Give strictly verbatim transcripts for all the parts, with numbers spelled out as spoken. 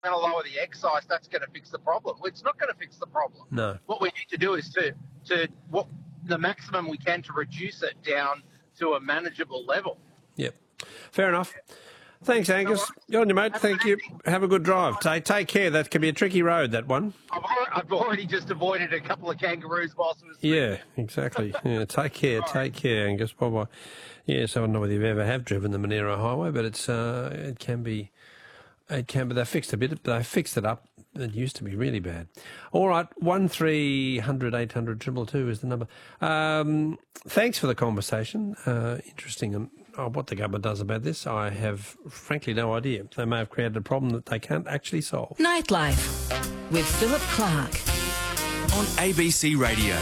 going to lower the excise, that's going to fix the problem. Well, it's not going to fix the problem. No. What we need to do is to, to what the maximum we can to reduce it down to a manageable level. Yep. Fair enough. Thanks, Angus. You're on your mate. Thank you. Have a good drive. Take, take care. That can be a tricky road, that one. I've already, I've already just avoided a couple of kangaroos whilst it was... Yeah, exactly. Yeah, take care. Take care, Angus. Bye-bye. Yes, I don't know whether you ever have driven the Monero Highway, but it's uh, it can be... It can, but they fixed a bit. They fixed it up. It used to be really bad. All right, one three hundred eight hundred two two two is the number. Um, thanks for the conversation. Uh, interesting. Um, oh, what the government does about this, I have frankly no idea. They may have created a problem that they can't actually solve. Nightlife with Philip Clark on A B C Radio.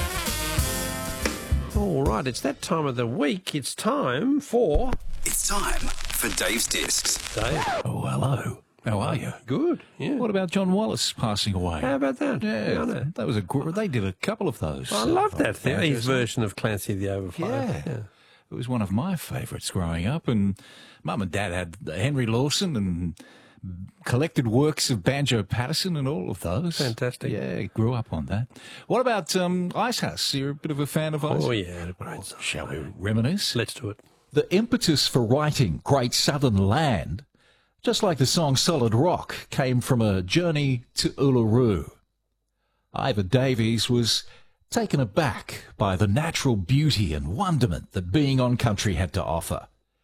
All right, it's that time of the week. It's time for... It's time for Dave's Discs. Dave. Oh, hello. How are you? Good, yeah. What about John Wallace passing away? How about that? Yeah, I know. that was a gr- they did a couple of those. I love that uh, thing. His version of Clancy the Overflow. Yeah. yeah. It was one of my favourites growing up, and Mum and Dad had Henry Lawson and collected works of Banjo Patterson and all of those. Fantastic. Yeah, grew up on that. What about um, Icehouse? You're a bit of a fan of Icehouse? Oh, yeah. Great song. Shall we reminisce? Let's do it. The impetus for writing Great Southern Land, just like the song Solid Rock, came from a journey to Uluru. Ivor Davies was taken aback by the natural beauty and wonderment that being on country had to offer.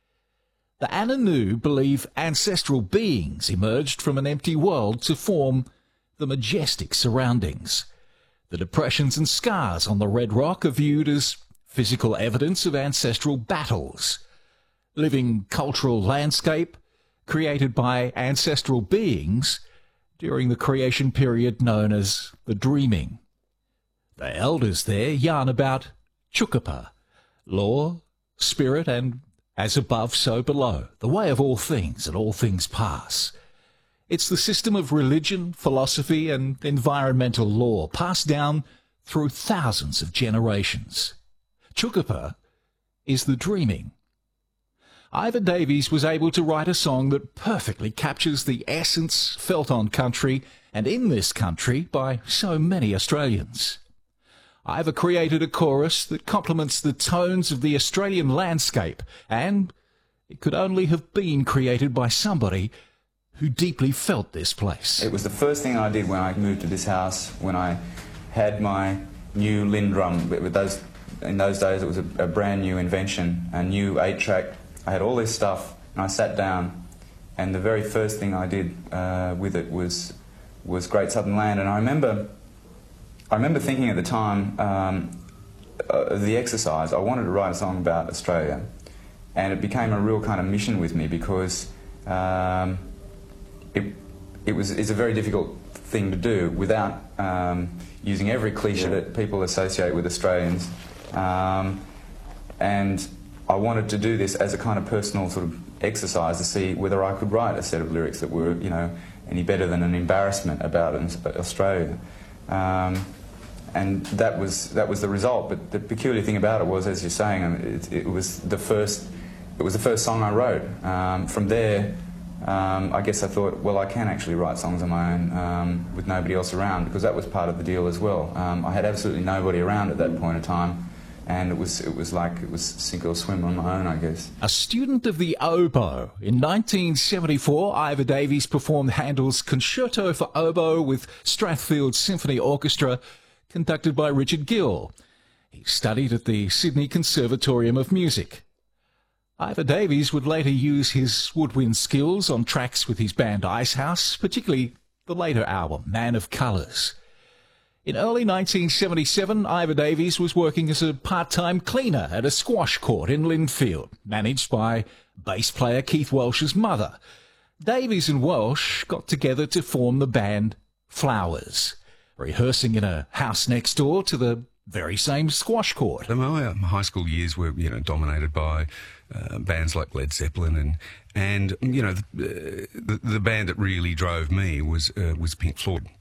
The Ananu believe ancestral beings emerged from an empty world to form the majestic surroundings. The depressions and scars on the Red Rock are viewed as physical evidence of ancestral battles. Living cultural landscape created by ancestral beings during the creation period known as the Dreaming. The elders there yarn about Chukapa, law, spirit, and as above, so below, the way of all things and all things pass. It's the system of religion, philosophy, and environmental law passed down through thousands of generations. Chukapa is the Dreaming. Ivor Davies was able to write a song that perfectly captures the essence felt on country and in this country by so many Australians. Ivor created a chorus that complements the tones of the Australian landscape, and it could only have been created by somebody who deeply felt this place. It was the first thing I did when I moved to this house, when I had my new Lindrum. With those, in those days it was a, a brand new invention, a new eight-track. I had all this stuff, and I sat down, and the very first thing I did uh, with it was was Great Southern Land. And I remember, I remember thinking at the time um, of the exercise. I wanted to write a song about Australia, and it became a real kind of mission with me because um, it it was it's a very difficult thing to do without um, using every cliche yeah. that people associate with Australians, um, and I wanted to do this as a kind of personal sort of exercise to see whether I could write a set of lyrics that were, you know, any better than an embarrassment about Australia. Um, and that was that was the result. But the peculiar thing about it was, as you're saying, it, it was the first it was the first song I wrote. Um, from there, um, I guess I thought, well, I can actually write songs on my own um, with nobody else around, because that was part of the deal as well. Um, I had absolutely nobody around at that point in time. And it was it was like it was sink or swim on my own, I guess. A student of the oboe. In nineteen seventy-four, Ivor Davies performed Handel's Concerto for Oboe with Strathfield Symphony Orchestra, conducted by Richard Gill. He studied at the Sydney Conservatorium of Music. Ivor Davies would later use his woodwind skills on tracks with his band Icehouse, particularly the later album, Man of Colours. In early nineteen seventy-seven, Ivor Davies was working as a part-time cleaner at a squash court in Lindfield, managed by bass player Keith Welsh's mother. Davies and Welsh got together to form the band Flowers, rehearsing in a house next door to the very same squash court. My high school years were, you know, dominated by uh, bands like Led Zeppelin, and and you know the, the, the band that really drove me was uh, was Pink Floyd.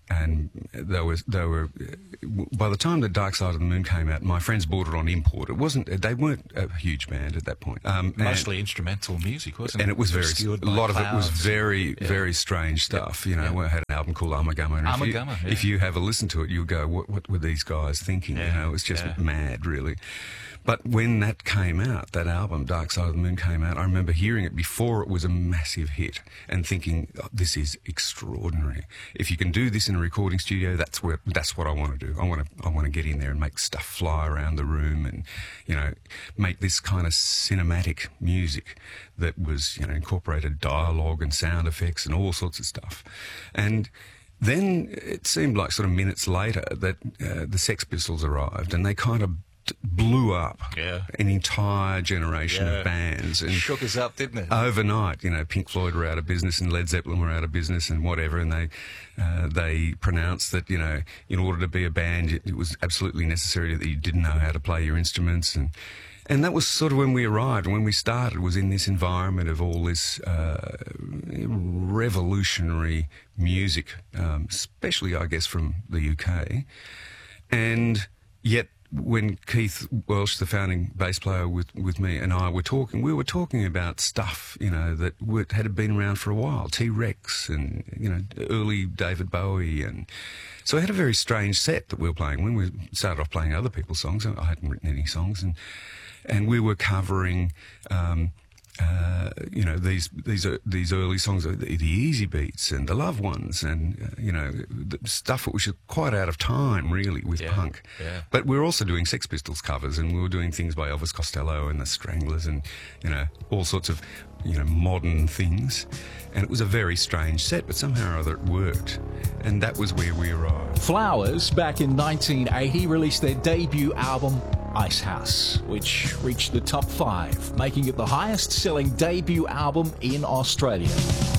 and they were they were. By the time the Dark Side of the Moon came out, my friends bought it on import. It wasn't. They weren't a huge band at that point. Um, Mostly instrumental music, wasn't it? And it was very. Obscured A by lot of it was clouds. very Yeah. very strange stuff. You know, Yeah. we had an album called Armagumma. And if you- Armagumma, yeah. If you have a listen to it, you'll go, "What what were these guys thinking?" You Yeah. know, it was just Yeah. mad, really. But when that came out, that album, Dark Side of the Moon, came out, I remember hearing it before it was a massive hit and thinking, oh, this is extraordinary. If you can do this in a recording studio, that's where that's what I want to do. I want to I want to get in there and make stuff fly around the room and, you know, make this kind of cinematic music that was, you know, incorporated dialogue and sound effects and all sorts of stuff. And then it seemed like sort of minutes later that uh, the Sex Pistols arrived and they kind of blew up Yeah. an entire generation Yeah. of bands and Shook us up, didn't it? overnight. You know, Pink Floyd were out of business and Led Zeppelin were out of business and whatever, and they uh, they pronounced that, you know, in order to be a band, it, it was absolutely necessary that you didn't know how to play your instruments, and and that was sort of when we arrived, when we started, was in this environment of all this uh, revolutionary music, um, especially, I guess, from the U K, and yet when Keith Welsh, the founding bass player with, with me, and I were talking, we were talking about stuff, you know, that were, had been around for a while, T-Rex and, you know, early David Bowie. And so I had a very strange set that we were playing. When we started off playing other people's songs, I hadn't written any songs, and and we were covering... Um, Uh, you know, these these are these early songs, the, the Easy Beats and the Love Ones, and uh, you know, the stuff which is quite out of time, really, with Yeah, punk. yeah. But we were also doing Sex Pistols covers, and we were doing things by Elvis Costello and the Stranglers, and you know, all sorts of, you know, modern things. And it was a very strange set, but somehow or other it worked, and that was where we arrived. Flowers, back in nineteen eighty, released their debut album, Icehouse, which reached the top five, making it the highest-selling debut album in Australia.